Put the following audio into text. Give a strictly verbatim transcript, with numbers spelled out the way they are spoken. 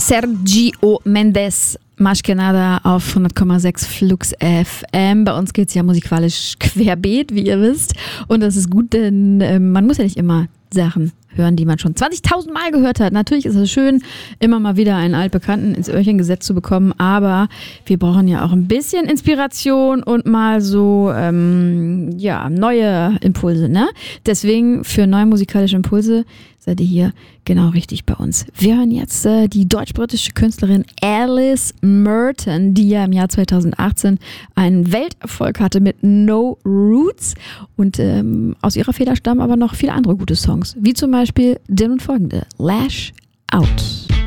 Sergio Mendes, Más que nada auf hundert Komma sechs Flux F M. Bei uns geht es ja musikalisch querbeet, wie ihr wisst. Und das ist gut, denn äh, man muss ja nicht immer Sachen hören, die man schon zwanzigtausend Mal gehört hat. Natürlich ist es schön, immer mal wieder einen Altbekannten ins Öhrchen gesetzt zu bekommen, aber wir brauchen ja auch ein bisschen Inspiration und mal so ähm, ja, neue Impulse, ne? Deswegen für neue musikalische Impulse seid ihr hier genau richtig bei uns. Wir hören jetzt äh, die deutsch-britische Künstlerin Alice Merton, die ja im Jahr zweitausendachtzehn einen Welterfolg hatte mit No Roots und ähm, aus ihrer Feder stammen aber noch viele andere gute Songs, wie zum Beispiel der nun folgende, Lash Out.